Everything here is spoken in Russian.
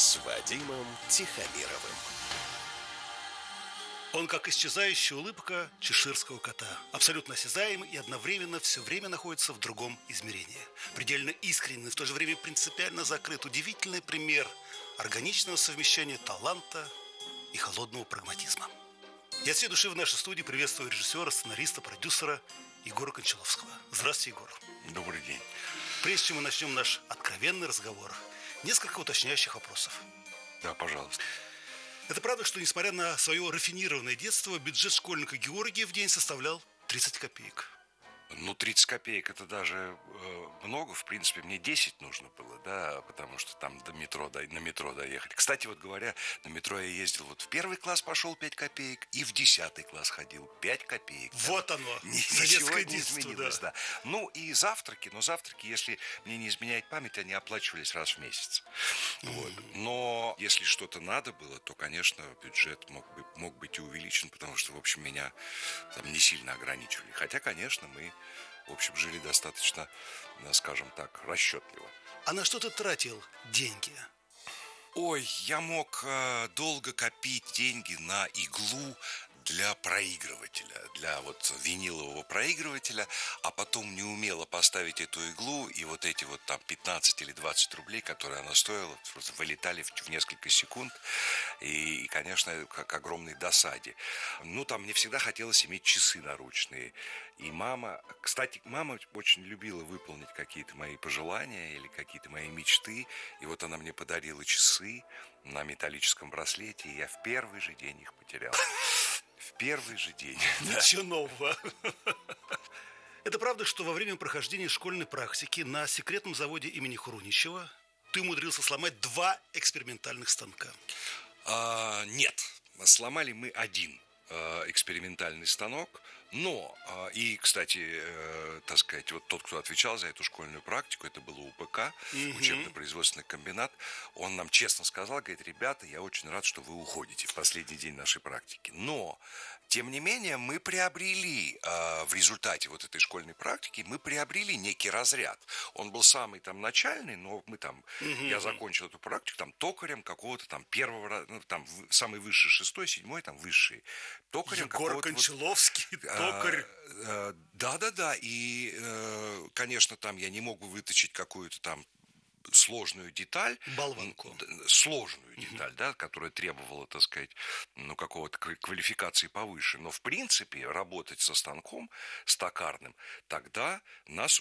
с Вадимом Тихомировым. Он как исчезающая улыбка чеширского кота. Абсолютно осязаемый и одновременно все время находится в другом измерении. Предельно искренний, в то же время принципиально закрыт. Удивительный пример органичного совмещения таланта и холодного прагматизма. Я от всей души в нашей студии приветствую режиссера, сценариста, продюсера Егора Кончаловского. Здравствуйте, Егор. Добрый день. Прежде чем мы начнем наш откровенный разговор, несколько уточняющих вопросов. Да, пожалуйста. Это правда, что, несмотря на свое рафинированное детство, бюджет школьника Георгия в день составлял 30 копеек? 30 копеек это даже много. В принципе, мне 10 нужно было, да, потому что там на метро доехать. Кстати, вот говоря, на метро я ездил, вот в 1 класс пошел 5 копеек, и в 10 класс ходил 5 копеек. Вот да. Оно, ничего не детство, изменилось, да. И завтраки, если мне не изменяет память, они оплачивались раз в месяц. Вот. Но если что-то надо было, то, конечно, бюджет мог быть и увеличен, потому что, в общем, меня там не сильно ограничивали. Хотя, конечно, мы, в общем, жили достаточно, скажем так, расчетливо. А на что ты тратил деньги? Ой, я мог долго копить деньги на иглу для проигрывателя, для вот винилового проигрывателя, а потом неумело поставить эту иглу, и вот эти вот там 15 или 20 рублей, которые она стоила, просто вылетали в несколько секунд, и, конечно, к огромной досаде. Там мне всегда хотелось иметь часы наручные, и мама очень любила выполнить какие-то мои пожелания или какие-то мои мечты, и вот она мне подарила часы на металлическом браслете, и я в первый же день их потерял. В первый же день. Ничего нового. Это правда, что во время прохождения школьной практики на секретном заводе имени Хруничева ты умудрился сломать 2 экспериментальных станка? Нет, сломали мы один экспериментальный станок, но, и, кстати, так сказать, вот тот, кто отвечал за эту школьную практику, это было УПК, учебно-производственный комбинат, он нам честно сказал, говорит: ребята, я очень рад, что вы уходите в последний день нашей практики, но, тем не менее, мы приобрели, в результате вот этой школьной практики, мы приобрели некий разряд, он был самый там начальный, но мы там, я закончил эту практику там токарем какого-то там первого, самый высший 6-й, 7-й, там высший токарем. Егор Кончаловский, токарь. Да, и, конечно, там я не мог бы вытащить какую-то там сложную деталь. Болванку. Сложную деталь, да, которая требовала, так сказать, какого-то квалификации повыше. Но, в принципе, работать со станком, с токарным, тогда нас